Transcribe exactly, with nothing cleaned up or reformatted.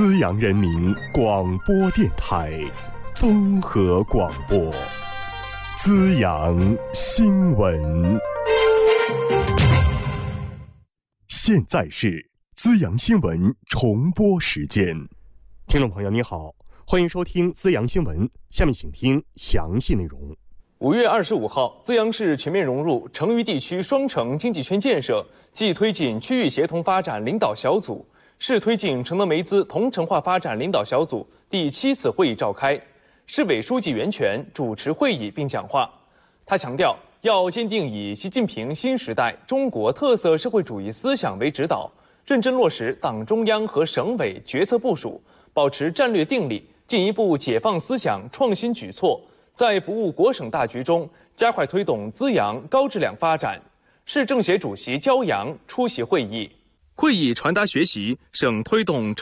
资阳人民广播电台综合广播，资阳新闻。现在是资阳新闻重播时间，听众朋友你好，欢迎收听资阳新闻，下面请听详细内容。 五月二十五号，资阳市全面融入成渝地区双城经济圈建设暨推进区域协同发展领导小组市推进城农煤资同城化发展领导小组第七次会议召开，市委书记袁泉主持会议并讲话。他强调，要坚定以习近平新时代中国特色社会主义思想为指导，认真落实党中央和省委决策部署，保持战略定力，进一步解放思想创新举措，在服务国省大局中加快推动资阳高质量发展。市政协主席焦阳出席会议。会议传达学习省推动